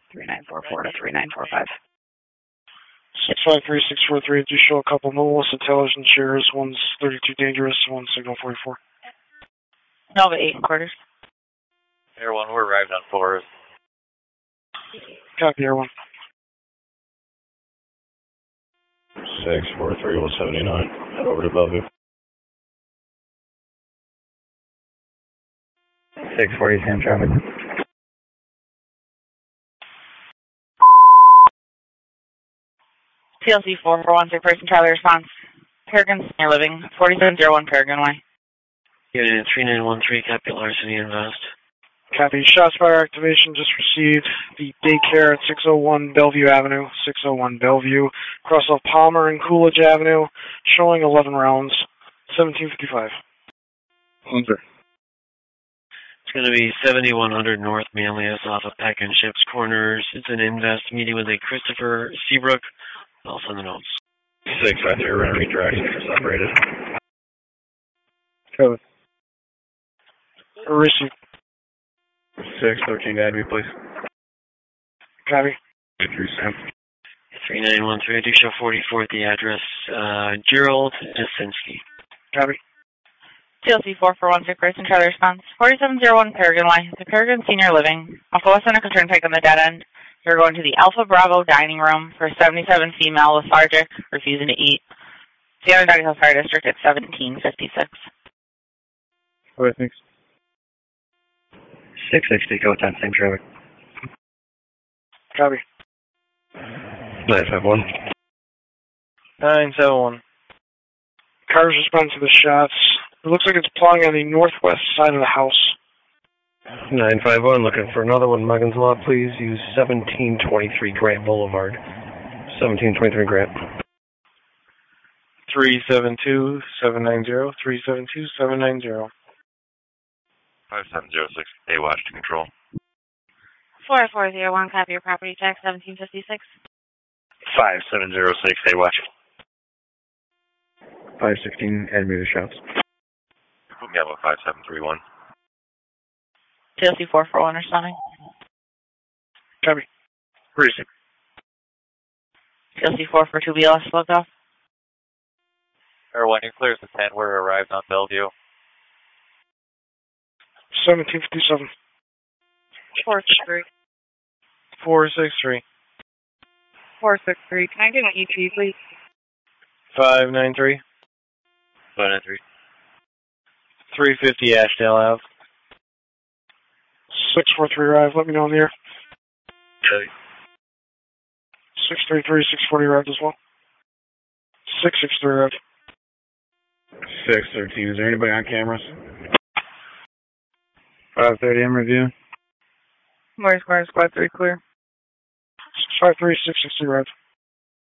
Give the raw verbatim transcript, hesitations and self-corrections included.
three nine four four to three nine four five. six five three, six four three, do show a couple Melissa Taylors and chairs. One's thirty-two dangerous, one's signal forty-four. Nova eight and quarters. Air one, we're arrived on fours. Copy, Air one. six four three, one seventy-nine. Head over to Bellevue. six forty, same traffic. T L C four four one three, person Charlie response. Peregrine Senior Living, forty-seven oh one Peregrine Way. Unit three nine one three, copy larceny invest. Copy. Shots fire activation just received. The daycare at six oh one Bellevue Avenue, six oh one Bellevue, cross off Palmer and Coolidge Avenue, showing eleven rounds, seventeen fifty-five. Hunter. It's going to be seventy-one hundred North Manlius off of Peck and Ships Corners. It's an invest meeting with a Christopher Seabrook. I'll send the notes. six five three, run redirection for separated. Code. Receive. six thirteen, add me, please. Copy. Through Sam. three nine one three, I do show forty-four at the address. Uh, Gerald Jasinski. Copy. T L C four four one three, person Charlie response. forty-seven oh one Peregrine Way, the Peregrine Senior Living, off of West Seneca Turnpike on the dead end. You're going to the Alpha Bravo dining room for seventy-seven female lethargic, refusing to eat. San Antonio Fire District at seventeen fifty-six. Okay, thanks. six sixty, go ten, same traffic. Copy. nine five one. nine seven one. Cars respond to the shots. It looks like it's plowing on the northwest side of the house. nine five one, looking for another one. Muggins Law, please use seventeen twenty-three Grant Boulevard. seventeen twenty-three Grant. three seven two, seven nine zero, three seven two, seven nine zero. five seven zero six, A watch to control. four four zero one, copy your property tax, seventeen fifty-six. five seven zero six, A watch. five sixteen, add me to shots. Put me up with five seven three one. T L C four four one responding. Copy. Receive. T L C four four two B L S logged off. Air one, you're clear as a ten, we're arrived on Bellevue. seventeen fifty-seven. four six three. four six three. four six three. Can I get an E T, please? five nine three. five nine three. three fifty Ashdale Ave. six four three arrive. Let me know in the air. Okay. six three three, six forty arrived as well. six six three arrived. six thirteen, is there anybody on cameras? five thirty, I'm reviewing. Morris Square, squad three clear. six five three, six six three arrived.